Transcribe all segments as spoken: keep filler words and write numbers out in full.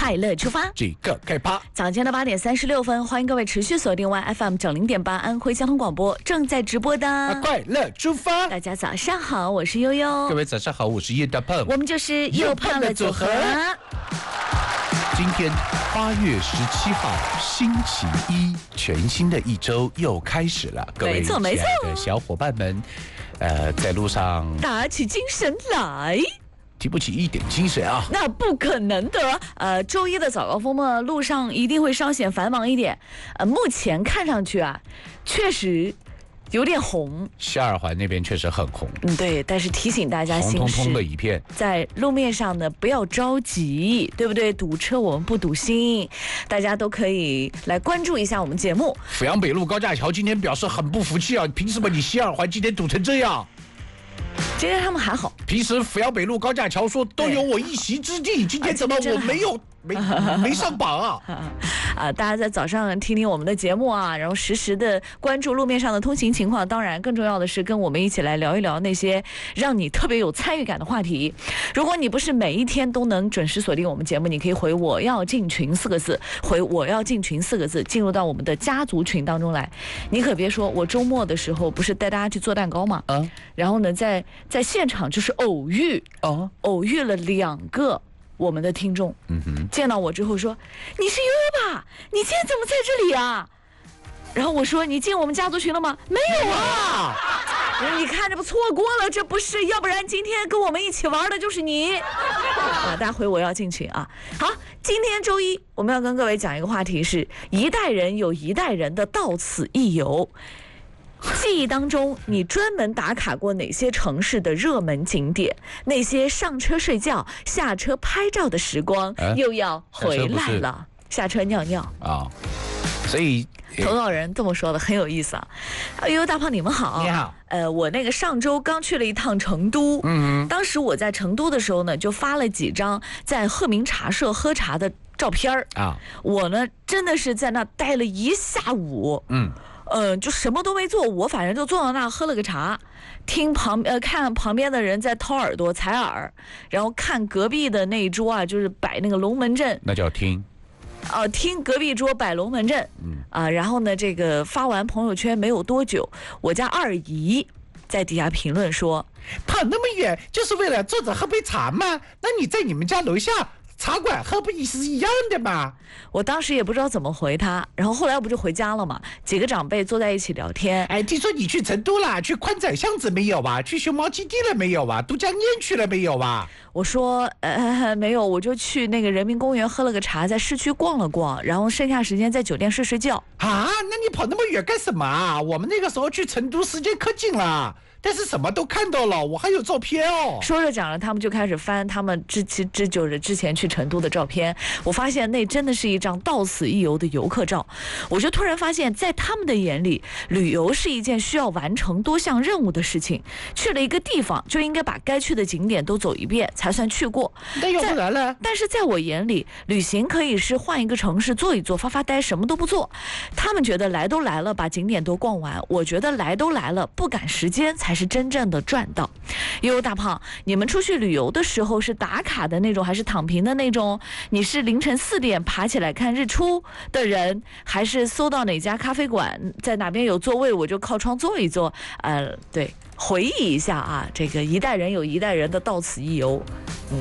快乐出发， 这个开趴。 早间的八点三十六分，欢迎各位持续锁定 Y F M 九零点八安徽交通广播正在直播的、 啊、快乐出发。 大家早上好，我是悠悠。 各位早上好，我是叶大胖。 我们就是又胖的组合。 今天八月十七号，星期一，全新的一周又开始了。各位亲爱的小伙伴们，呃，在路上打起精神来。 提不起一点精神啊！ 那不可能的。呃，周一的早高峰呢，路上一定会稍显繁忙一点。呃，目前看上去啊，确实有点红。 西二环那边确实很红。 嗯，对。但是提醒大家， 红彤彤的一片， 在路面上呢，不要着急，对不对？堵车我们不堵心，大家都可以来关注一下我们节目。 阜阳北路高架桥今天表示很不服气啊！凭什么你西二环今天堵成这样？ 今天他们还好， 平时阜阳北路高架桥说都有我一席之地，今天怎么我没有？没没上榜啊！ 啊，大家在早上听听我们的节目啊，然后实时的关注路面上的通行情况。当然，更重要的是跟我们一起来聊一聊那些让你特别有参与感的话题。如果你不是每一天都能准时锁定我们节目，你可以回"我要进群"四个字，回"我要进群"四个字，进入到我们的家族群当中来。你可别说，我周末的时候不是带大家去做蛋糕嘛，嗯，然后呢，在在现场就是偶遇，哦，偶遇了两个。我们的听众，嗯哼，见到我之后说："你是悠悠吧？你今天怎么在这里啊？"然后我说："你进我们家族群了吗？"没有啊。你看这不错过了，这不是，要不然今天跟我们一起玩的就是你。啊，大家回我要进群啊。好，今天周一我们要跟各位讲一个话题是：一代人有一代人的到此一游。记忆当中，你专门打卡过哪些城市的热门景点？那些上车睡觉、下车拍照的时光又要回来了。下车尿尿啊！ 所以投稿人这么说的，很有意思啊！哎呦，大胖你们好， 你好。 呃，我那个上周刚去了一趟成都，嗯，当时我在成都的时候呢，就发了几张在鹤鸣茶社喝茶的照片啊。我呢，真的是在那待了一下午，嗯。呃，就什么都没做，我反正就坐到那喝了个茶，听旁呃看旁边的人在掏耳朵采耳，然后看隔壁的那一桌啊，就是摆那个龙门阵， 那叫听， 哦、呃，听隔壁桌摆龙门阵，嗯啊，然后呢，这个发完朋友圈没有多久，我家二姨在底下评论说：" 跑那么远就是为了坐着喝杯茶吗？那你在你们家楼下茶馆喝不也是一样的吗？" 我当时也不知道怎么回他，然后后来我不就回家了嘛，几个长辈坐在一起聊天。 哎，听说你去成都了，去宽窄巷子没有啊？去熊猫基地了没有啊？都江堰去了没有啊？ 我说呃没有，我就去那个人民公园喝了个茶，在市区逛了逛，然后剩下时间在酒店睡睡觉。 啊，那你跑那么远干什么啊？我们那个时候去成都时间可紧了。但是什么都看到了，我还有照片哦。 说着讲着，他们就开始翻他们之之之就是之前去成都的照片。我发现那真的是一张到此一游的游客照。我就突然发现，在他们的眼里，旅游是一件需要完成多项任务的事情。去了一个地方，就应该把该去的景点都走一遍，才算去过。 那要不然呢？ 但是在我眼里，旅行可以是换一个城市坐一坐，发发呆，什么都不做。他们觉得来都来了，把景点都逛完。我觉得来都来了，不赶时间才是真正的赚到。悠悠大胖，你们出去旅游的时候是打卡的那种，还是躺平的那种？你是凌晨四点爬起来看日出的人，还是搜到哪家咖啡馆，在哪边有座位我就靠窗坐一坐？呃，对，回忆一下啊，这个一代人有一代人的到此一游。嗯，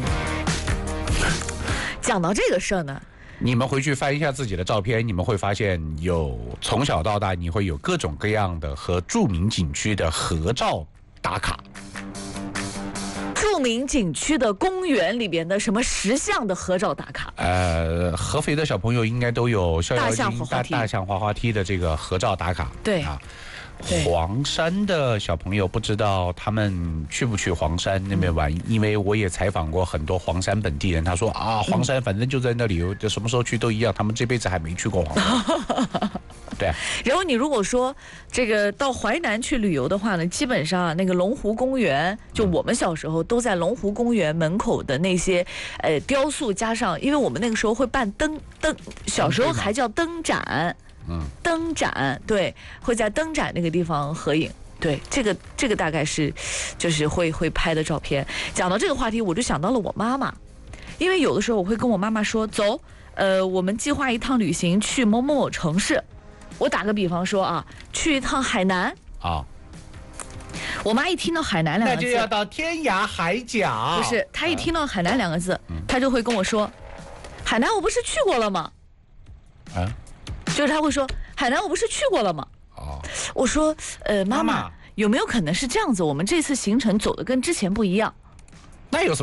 讲到这个事儿呢。 你们回去翻一下自己的照片，你们会发现有从小到大你会有各种各样的和著名景区的合照打卡。 著名景区的公园里边的什么十项的合照打卡？ 呃，合肥的小朋友应该都有逍遥津大大象滑滑梯的这个合照打卡。 对啊。黄山的小朋友不知道他们去不去黄山那边玩，因为我也采访过很多黄山本地人，他说啊，黄山反正就在那里，什么时候去都一样，他们这辈子还没去过黄山。对。 然后你如果说这个到淮南去旅游的话呢，基本上那个龙湖公园，就我们小时候都在龙湖公园门口的那些呃雕塑，加上因为我们那个时候会办灯灯，小时候还叫灯展。嗯，灯展，对，会在灯展那个地方合影。对，这个这个大概是就是会会拍的照片。讲到这个话题，我就想到了我妈妈， 因为有的时候我会跟我妈妈说，走，呃，我们计划一趟旅行去某某某城市。我打个比方说啊，去一趟海南啊。 我妈一听到海南两个字， 那就要到天涯海角。 不是，她一听到海南两个字，她就会跟我说，海南我不是去过了吗？ 啊， 就是她会说，海南我不是去过了吗？ 哦， 我说，呃，妈妈， 妈妈有没有可能是这样子？我们这次行程走的跟之前不一样？ 那有什么？